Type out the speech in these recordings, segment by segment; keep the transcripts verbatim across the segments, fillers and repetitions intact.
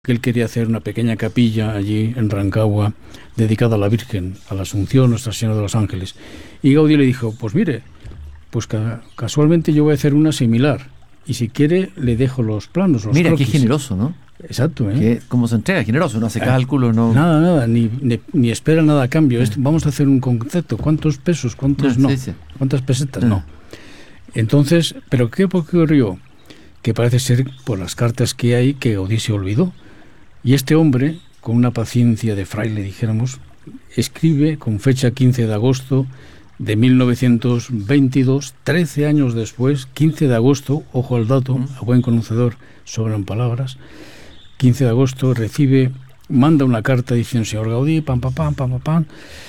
que él quería hacer una pequeña capilla allí en Rancagua dedicada a la Virgen, a la Asunción, Nuestra Señora de los Ángeles. Y Gaudí le dijo, pues mire, pues ca- casualmente yo voy a hacer una similar, y si quiere le dejo los planos, los Mira, croquis. qué generoso, ¿no? Exacto, ¿eh? Que, ¿Cómo se entrega? Generoso, no hace Eh, cálculos, no... Nada, nada, ni, ni, ni espera nada a cambio. Es- vamos a hacer un concepto, ¿cuántos pesos, cuántos Ah, no? sí, sí. ¿Cuántas pesetas? Ah. No. Entonces, ¿pero qué ocurrió? Que parece ser, por las cartas que hay, que Gaudí se olvidó. Y este hombre, con una paciencia de fraile, dijéramos, escribe con fecha quince de agosto de mil novecientos veintidós, trece años después, quince de agosto, ojo al dato, Mm. a buen conocedor sobran palabras, quince de agosto recibe, manda una carta diciendo, señor Gaudí, pam, pam, pam, pam, pam, pam,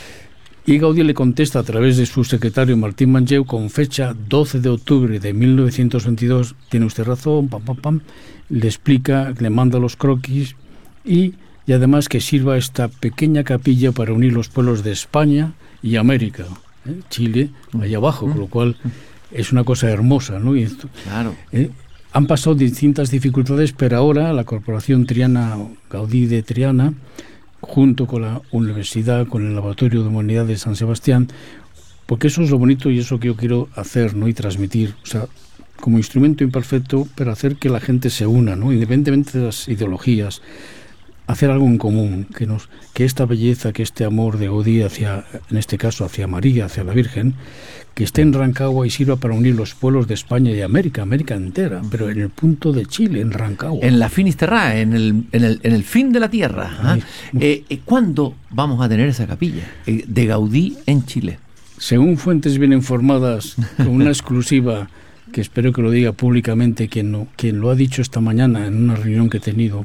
y Gaudí le contesta a través de su secretario Martín Manlleu con fecha doce de octubre de mil novecientos veintidós, tiene usted razón, pam, pam, pam, le explica, le manda los croquis y, y además que sirva esta pequeña capilla para unir los pueblos de España y América, ¿eh? Chile, allá abajo, con lo cual es una cosa hermosa, ¿no? Y esto, Claro. ¿eh? Han pasado distintas dificultades, pero ahora la Corporación Triana, Gaudí de Triana, junto con la universidad, con el Laboratorio de Humanidades de San Sebastián, porque eso es lo bonito y eso que yo quiero hacer, ¿no? Y transmitir, o sea, como instrumento imperfecto, pero hacer que la gente se una, ¿no? Independientemente de las ideologías, hacer algo en común, que nos, que esta belleza, que este amor de Gaudí hacia, en este caso, hacia María, hacia la Virgen, que esté en Rancagua y sirva para unir los pueblos de España y América, América entera, pero en el punto de Chile, en Rancagua. En la Finisterra, en el, en el, en el fin de la tierra. ¿ah? Ay, Eh, eh, ¿Cuándo vamos a tener esa capilla eh, de Gaudí en Chile? Según fuentes bien informadas, con una exclusiva que espero que lo diga públicamente quien, no, quien lo ha dicho esta mañana en una reunión que he tenido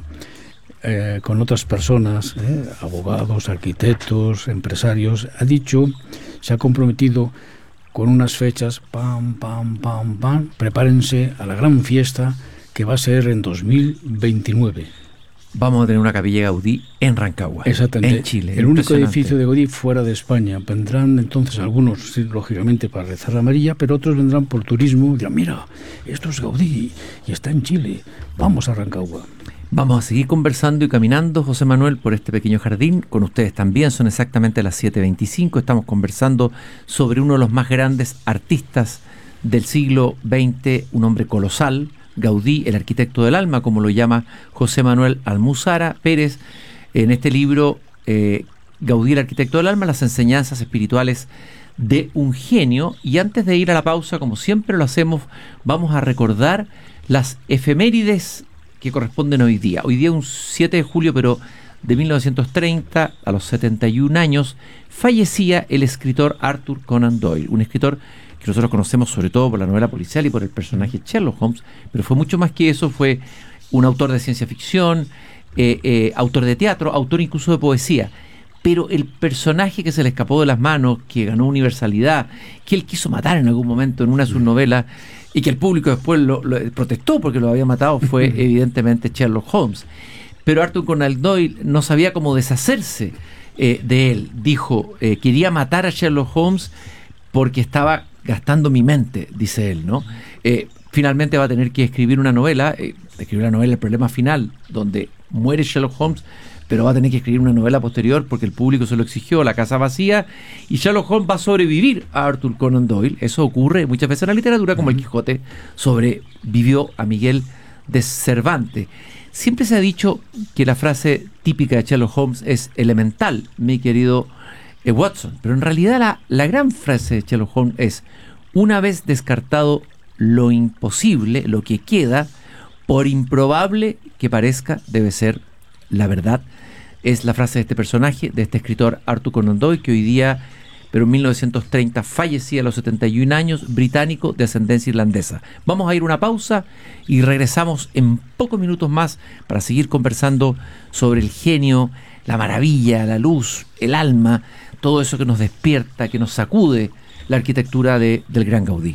eh, con otras personas, eh, abogados, arquitectos, empresarios, ha dicho, se ha comprometido con unas fechas, pam, pam, pam, pam, prepárense a la gran fiesta que va a ser en dos mil veintinueve. Vamos a tener una capilla Gaudí en Rancagua, Exactamente. en Chile. El único Impresionante. edificio de Gaudí fuera de España. Vendrán entonces algunos, sí, lógicamente, para rezar a María, pero otros vendrán por turismo. Dirán, mira, esto es Gaudí y está en Chile. Vamos a Rancagua. Vamos a seguir conversando y caminando, José Manuel, por este pequeño jardín. Con ustedes también, son exactamente las siete veinticinco. Estamos conversando sobre uno de los más grandes artistas del siglo veinte, un hombre colosal, Gaudí, el arquitecto del alma, como lo llama José Manuel Almuzara Pérez. En este libro, eh, Gaudí, el arquitecto del alma, las enseñanzas espirituales de un genio. Y antes de ir a la pausa, como siempre lo hacemos, vamos a recordar las efemérides que corresponden hoy día. Hoy día un siete de julio, pero de mil novecientos treinta, a los setenta y un años, fallecía el escritor Arthur Conan Doyle, un escritor que nosotros conocemos sobre todo por la novela policial y por el personaje Sherlock Holmes, pero fue mucho más que eso, fue un autor de ciencia ficción, eh, eh, autor de teatro, autor incluso de poesía. Pero el personaje que se le escapó de las manos, que ganó universalidad, que él quiso matar en algún momento en una de sus novelas, y que el público después lo, lo protestó porque lo había matado, fue evidentemente Sherlock Holmes. Pero Arthur Conan Doyle no sabía cómo deshacerse eh, de él. Dijo, eh, quería matar a Sherlock Holmes porque estaba gastando mi mente, dice él, ¿no? Eh, finalmente va a tener que escribir una novela, eh, escribir la novela El problema final, donde muere Sherlock Holmes, pero va a tener que escribir una novela posterior porque el público se lo exigió, La casa vacía, y Sherlock Holmes va a sobrevivir a Arthur Conan Doyle. Eso ocurre muchas veces en la literatura, como el Quijote sobrevivió a Miguel de Cervantes. Siempre se ha dicho que la frase típica de Sherlock Holmes es elemental, mi querido eh, Watson, pero en realidad la, la gran frase de Sherlock Holmes es: una vez descartado lo imposible, lo que queda, por improbable que parezca, debe ser la verdad. Es la frase de este personaje, de este escritor Arthur Conan Doyle, que hoy día, pero en mil novecientos treinta, fallecía a los setenta y un años, británico de ascendencia irlandesa. Vamos a ir a una pausa y regresamos en pocos minutos más para seguir conversando sobre el genio, la maravilla, la luz, el alma, todo eso que nos despierta, que nos sacude la arquitectura de, del gran Gaudí.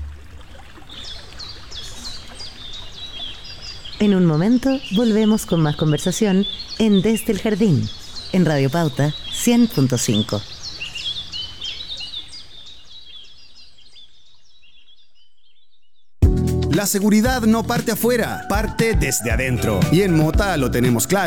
En un momento volvemos con más conversación en Desde el Jardín, en Radio Pauta cien punto cinco. La seguridad no parte afuera, parte desde adentro. Y en Mota lo tenemos claro.